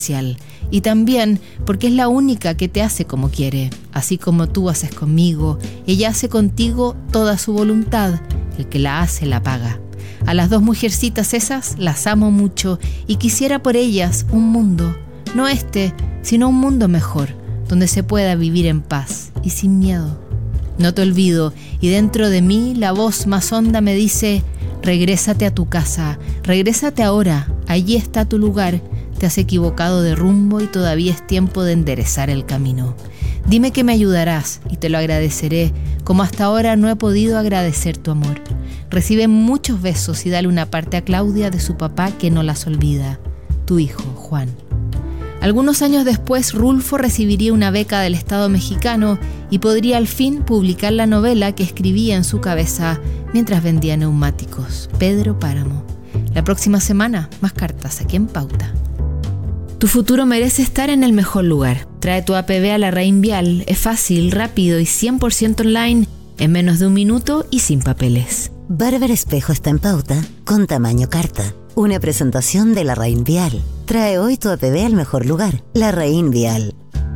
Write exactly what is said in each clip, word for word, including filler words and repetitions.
y también porque es la única que te hace como quiere, así como tú haces conmigo. Ella hace contigo toda su voluntad, el que la hace la paga. A las dos mujercitas esas las amo mucho y quisiera por ellas un mundo, no este, sino un mundo mejor, donde se pueda vivir en paz y sin miedo. No te olvido, y dentro de mí la voz más honda me dice: regrésate a tu casa, regrésate ahora, allí está tu lugar. Te has equivocado de rumbo y todavía es tiempo de enderezar el camino. Dime que me ayudarás y te lo agradeceré, como hasta ahora no he podido agradecer tu amor. Recibe muchos besos y dale una parte a Claudia de su papá que no las olvida. Tu hijo, Juan. Algunos años después, Rulfo recibiría una beca del Estado mexicano y podría al fin publicar la novela que escribía en su cabeza mientras vendía neumáticos. Pedro Páramo. La próxima semana, más cartas aquí en Pauta. Tu futuro merece estar en el mejor lugar. Trae tu A P B a la Larraín Vial. Es fácil, rápido y cien por ciento online, en menos de un minuto y sin papeles. Barber Espejo está en Pauta con tamaño carta. Una presentación de la Larraín Vial. Trae hoy tu A P B al mejor lugar. Larraín Vial.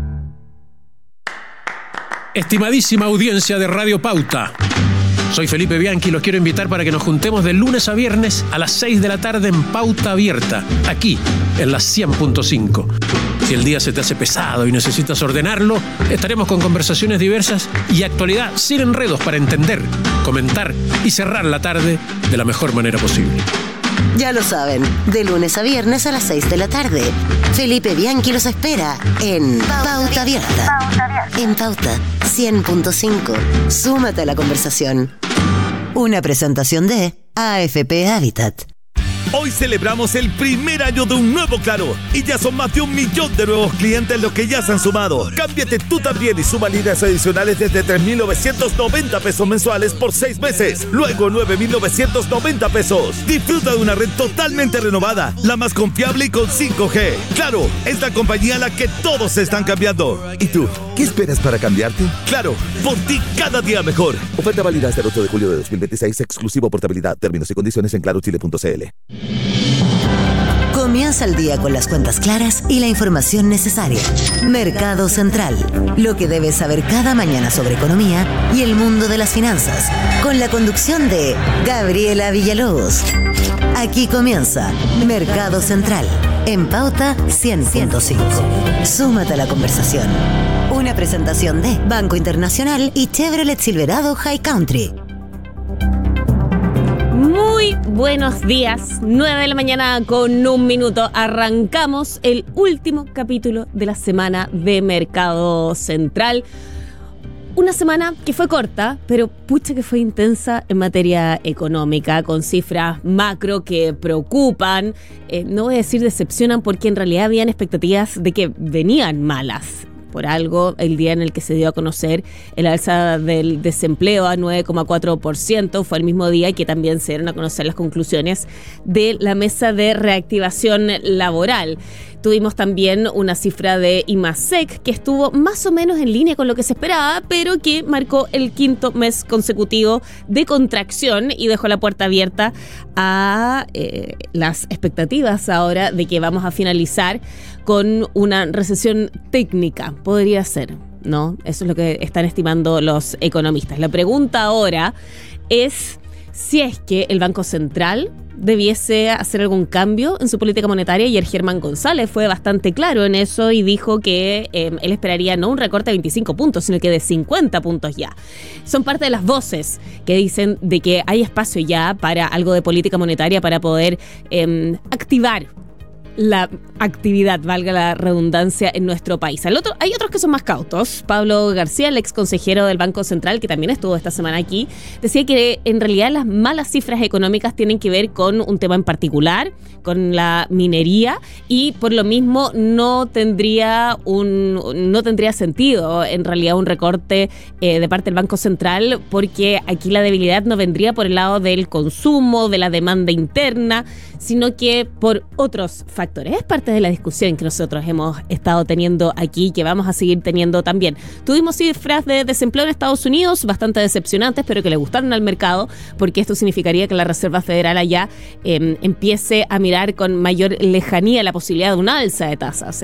Estimadísima audiencia de Radio Pauta, soy Felipe Bianchi y los quiero invitar para que nos juntemos de lunes a viernes a las seis de la tarde en Pauta Abierta, aquí en la cien punto cinco. Si el día se te hace pesado y necesitas ordenarlo, estaremos con conversaciones diversas y actualidad sin enredos para entender, comentar y cerrar la tarde de la mejor manera posible. Ya lo saben, de lunes a viernes a las seis de la tarde. Felipe Bianchi los espera en Pauta Abierta. En Pauta cien punto cinco. Súmate a la conversación. Una presentación de A F P Habitat. Hoy celebramos el primer año de un nuevo Claro y ya son más de un millón de nuevos clientes los que ya se han sumado. Cámbiate tú también y suma líneas adicionales desde tres mil novecientos noventa pesos mensuales por seis meses, luego nueve mil novecientos noventa pesos. Disfruta de una red totalmente renovada, la más confiable y con cinco G. Claro, es la compañía a la que todos se están cambiando. ¿Y tú? ¿Qué esperas para cambiarte? Claro, por ti cada día mejor. Oferta válida hasta el ocho de julio de dos mil veintiséis, exclusivo portabilidad. Términos y condiciones en claro chile punto c l. Comienza el día con las cuentas claras y la información necesaria. Mercado Central, lo que debes saber cada mañana sobre economía y el mundo de las finanzas, con la conducción de Gabriela Villalobos. Aquí comienza Mercado Central, en Pauta cien punto cinco. Súmate a la conversación. Una presentación de Banco Internacional y Chevrolet Silverado High Country. Muy buenos días, nueve de la mañana con un minuto. Arrancamos el último capítulo de la semana de Mercado Central. Una semana que fue corta, pero pucha que fue intensa en materia económica, con cifras macro que preocupan. Eh, no voy a decir decepcionan, porque en realidad habían expectativas de que venían malas. Por algo, el día en el que se dio a conocer el alza del desempleo a nueve coma cuatro por ciento fue el mismo día que también se dieron a conocer las conclusiones de la mesa de reactivación laboral. Tuvimos también una cifra de IMASEC que estuvo más o menos en línea con lo que se esperaba, pero que marcó el quinto mes consecutivo de contracción y dejó la puerta abierta a eh, las expectativas ahora de que vamos a finalizar con una recesión técnica. Podría ser, ¿no? Eso es lo que están estimando los economistas. La pregunta ahora es si es que el Banco Central debiese hacer algún cambio en su política monetaria. Ayer Germán González fue bastante claro en eso y dijo que eh, él esperaría no un recorte de veinticinco puntos, sino que de cincuenta puntos ya. Son parte de las voces que dicen de que hay espacio ya para algo de política monetaria para poder eh, activar la actividad, valga la redundancia, en nuestro país. Al otro, hay otros que son más cautos. Pablo García, el ex consejero del Banco Central, que también estuvo esta semana aquí, decía que en realidad las malas cifras económicas tienen que ver con un tema en particular, con la minería, y por lo mismo no tendría un no tendría sentido en realidad un recorte eh, de parte del Banco Central, porque aquí la debilidad no vendría por el lado del consumo, de la demanda interna, sino que por otros factores factores. Es parte de la discusión que nosotros hemos estado teniendo aquí, que vamos a seguir teniendo también. Tuvimos cifras de desempleo en Estados Unidos bastante decepcionantes, pero que le gustaron al mercado, porque esto significaría que la Reserva Federal allá eh, empiece a mirar con mayor lejanía la posibilidad de una alza de tasas.